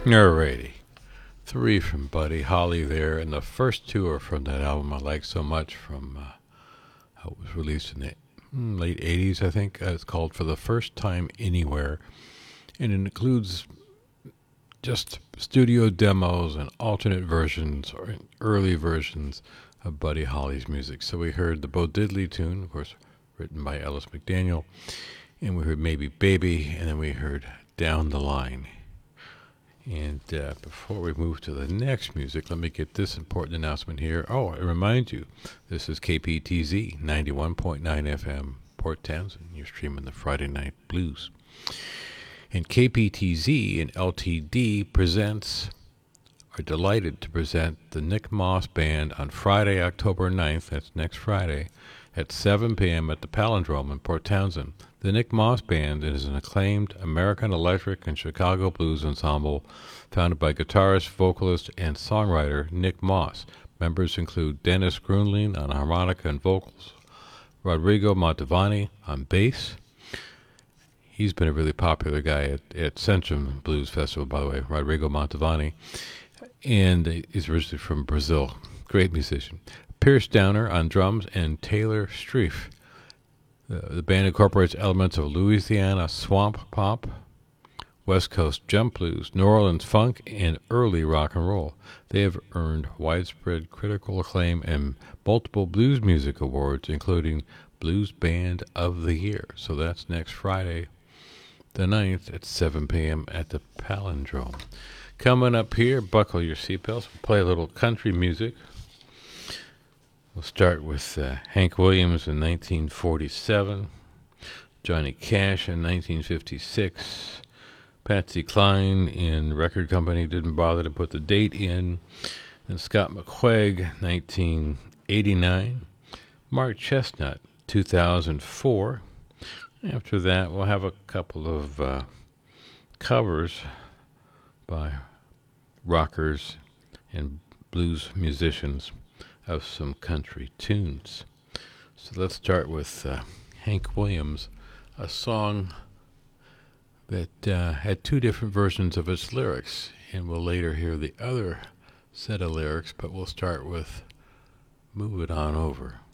Alrighty. Three from Buddy Holly there, and the first two are from that album I like so much from, it was released in the late 80s, I think. It's called For the First Time Anywhere, and it includes just studio demos and alternate versions or early versions of Buddy Holly's music. So we heard the Bo Diddley tune, of course, written by Ellis McDaniel, and we heard Maybe Baby, and then we heard Down the Line. And before we move to the next music, let me get this important announcement here. Oh, I remind you, this is KPTZ 91.9 FM, Port Townsend. You're streaming the Friday Night Blues. And KPTZ and LTD are delighted to present the Nick Moss Band on Friday, October 9th, that's next Friday, at 7 p.m. at the Palindrome in Port Townsend. The Nick Moss Band is an acclaimed American electric and Chicago blues ensemble founded by guitarist, vocalist, and songwriter Nick Moss. Members include Dennis Grunling on harmonica and vocals, Rodrigo Mantovani on bass. He's been a really popular guy at Centrum Blues Festival, by the way, Rodrigo Mantovani, and he's originally from Brazil. Great musician. Pierce Downer on drums, and Taylor Streif. The band incorporates elements of Louisiana swamp pop, West Coast jump blues, New Orleans funk, and early rock and roll. They have earned widespread critical acclaim and multiple blues music awards, including Blues Band of the Year. So that's next Friday, the 9th at 7 p.m. at the Palindrome. Coming up here, buckle your seatbelts. We'll play a little country music. We'll start with Hank Williams in 1947, Johnny Cash in 1956, Patsy Cline in Record Company didn't bother to put the date in, and Scott McQuigg, 1989, Mark Chestnut, 2004. After that, we'll have a couple of covers by rockers and blues musicians of some country tunes. So let's start with Hank Williams, a song that had two different versions of its lyrics, and we'll later hear the other set of lyrics, but we'll start with Move It On Over.